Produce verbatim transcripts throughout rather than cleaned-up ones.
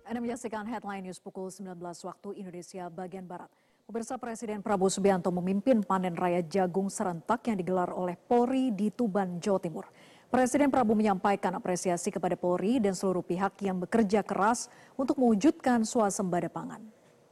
Anda menyaksikan Headline News pukul sembilan belas waktu Indonesia bagian Barat. Pemirsa, Presiden Prabowo Subianto memimpin panen raya jagung serentak yang digelar oleh Polri di Tuban, Jawa Timur. Presiden Prabowo menyampaikan apresiasi kepada Polri dan seluruh pihak yang bekerja keras untuk mewujudkan swasembada pangan.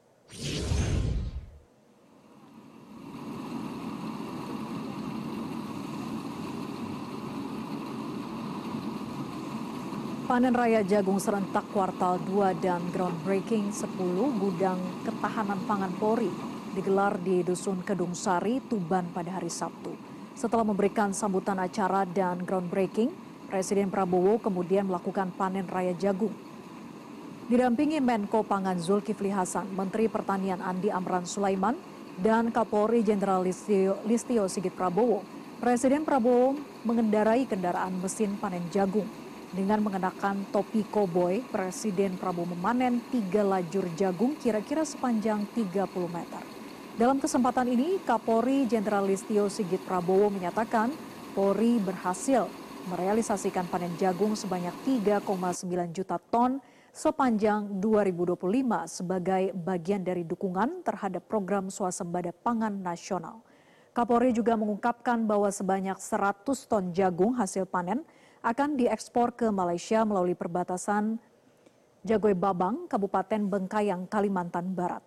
Panen raya jagung serentak kuartal dua dan groundbreaking sepuluh gudang ketahanan pangan Polri digelar di Dusun Kedung Sari, Tuban pada hari Sabtu. Setelah memberikan sambutan acara dan groundbreaking, Presiden Prabowo kemudian melakukan panen raya jagung. Didampingi Menko Pangan Zulkifli Hasan, Menteri Pertanian Andi Amran Sulaiman, dan Kapolri Jenderal Listio, Listio Sigit Prabowo, Presiden Prabowo mengendarai kendaraan mesin panen jagung. Dengan mengenakan topi koboi, Presiden Prabowo memanen tiga lajur jagung kira-kira sepanjang tiga puluh meter. Dalam kesempatan ini, Kapolri Jenderal Listio Sigit Prabowo menyatakan Polri berhasil merealisasikan panen jagung sebanyak tiga koma sembilan juta ton sepanjang dua ribu dua puluh lima sebagai bagian dari dukungan terhadap program swasembada pangan nasional. Kapolri juga mengungkapkan bahwa sebanyak seratus ton jagung hasil panen akan diekspor ke Malaysia melalui perbatasan Jagoy Babang, Kabupaten Bengkayang, Kalimantan Barat.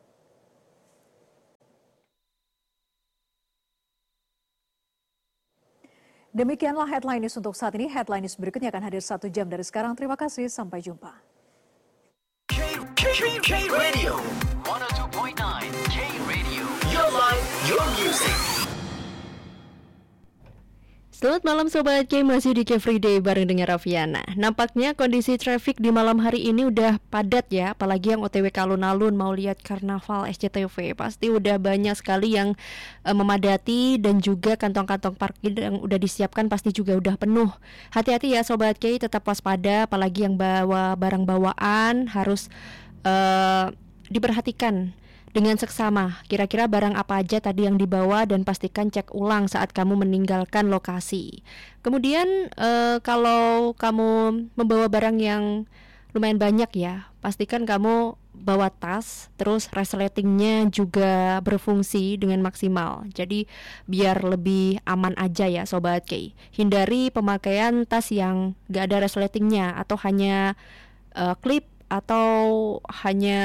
Demikianlah Headline News untuk saat ini. Headline News berikutnya akan hadir satu jam dari sekarang. Terima kasih, sampai jumpa. K-Radio seratus dua koma sembilan K-Radio, your life, your music. Selamat malam Sobat K, masih di K-Friday bareng dengan Raffiana. Nampaknya kondisi traffic di malam hari ini udah padat ya, apalagi yang O T W ke alun-alun mau lihat karnaval S C T V. Pasti udah banyak sekali yang uh, memadati, dan juga kantong-kantong parkir yang udah disiapkan pasti juga udah penuh. Hati-hati ya Sobat K, tetap waspada, apalagi yang bawa barang bawaan harus uh, diperhatikan dengan seksama, kira-kira barang apa aja tadi yang dibawa, dan pastikan cek ulang saat kamu meninggalkan lokasi. Kemudian e, kalau kamu membawa barang yang lumayan banyak ya, pastikan kamu bawa tas, terus resletingnya juga berfungsi dengan maksimal. Jadi biar lebih aman aja ya Sobat K. Hindari pemakaian tas yang gak ada resletingnya, atau hanya e, klip, atau hanya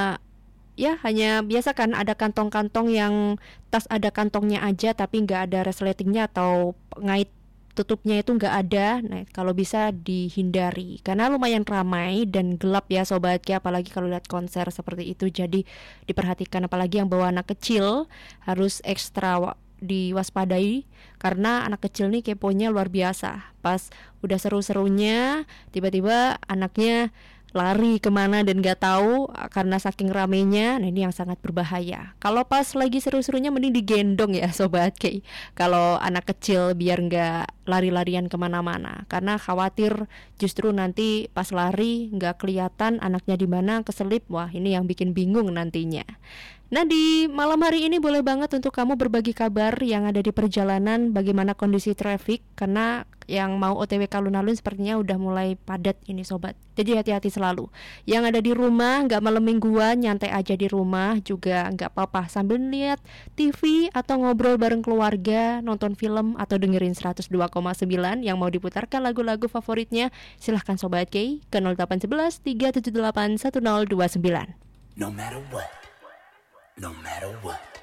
ya hanya biasa kan ada kantong-kantong yang tas ada kantongnya aja tapi nggak ada resletingnya, atau ngait tutupnya itu nggak ada. Nah, kalau bisa dihindari karena lumayan ramai dan gelap ya Sobat K, apalagi kalau lihat konser seperti itu. Jadi diperhatikan, apalagi yang bawa anak kecil harus ekstra wa- diwaspadai, karena anak kecil nih keponya luar biasa. Pas udah seru-serunya tiba-tiba anaknya lari kemana dan gak tahu karena saking ramenya. Nah, ini yang sangat berbahaya. Kalau pas lagi seru-serunya mending digendong ya Sobat K, kalau anak kecil, biar gak lari-larian kemana-mana, karena khawatir justru nanti pas lari gak kelihatan anaknya di mana, keselip. Wah, ini yang bikin bingung nantinya. Nah, di malam hari ini boleh banget untuk kamu berbagi kabar yang ada di perjalanan, bagaimana kondisi traffic, karena yang mau O T W ke alun-alun sepertinya udah mulai padat ini Sobat. Jadi hati-hati selalu. Yang ada di rumah gak malam mingguan, nyantai aja di rumah juga gak apa-apa, sambil lihat T V atau ngobrol bareng keluarga, nonton film, atau dengerin seratus dua koma sembilan yang mau diputarkan lagu-lagu favoritnya. Silahkan Sobat K ke nol delapan satu satu tiga tujuh delapan satu nol dua sembilan. No matter what, no matter what.